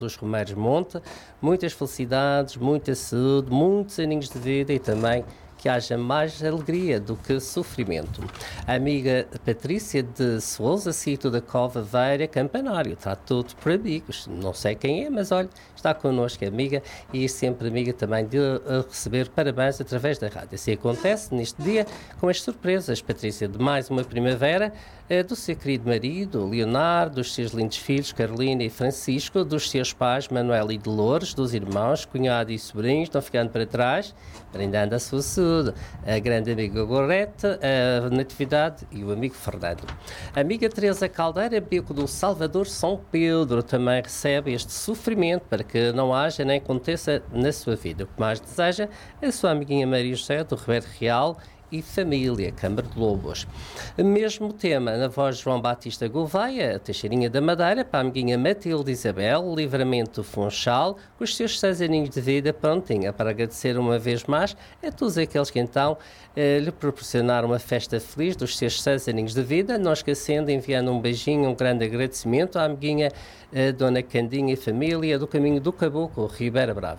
dos Romeiros Monte, muitas felicidades, muita saúde, muitos aninhos de vida e também que haja mais alegria do que sofrimento. A amiga Patrícia de Sousa, sítio da Cova Veira, Campanário, está tudo por amigos. Não sei quem é, mas olha, está connosco, amiga, e sempre amiga também de receber parabéns através da rádio. Assim acontece neste dia com as surpresas, Patrícia, de mais uma primavera, do seu querido marido, Leonardo, dos seus lindos filhos, Carolina e Francisco, dos seus pais, Manuel e Dolores, dos irmãos, cunhado e sobrinhos, estão ficando para trás, brindando a sua saúde, a grande amiga Gorete, a Natividade e o amigo Fernando. A amiga Teresa Caldeira, bico do Salvador São Pedro, também recebe este sofrimento para que não haja nem aconteça na sua vida. O que mais deseja é a sua amiguinha Maria José, do Ribeiro Real, e família, Câmara de Lobos. Mesmo tema na voz de João Batista Gouveia, a Teixeirinha da Madeira, para a amiguinha Matilde Isabel, Livramento Funchal, com os seus 6 aninhos de vida prontinha para agradecer uma vez mais a todos aqueles que então lhe proporcionaram uma festa feliz dos seus 6 aninhos de vida, não esquecendo, enviando um beijinho, um grande agradecimento à amiguinha Dona Candinha e família do Caminho do Caboclo, Ribeira Brava.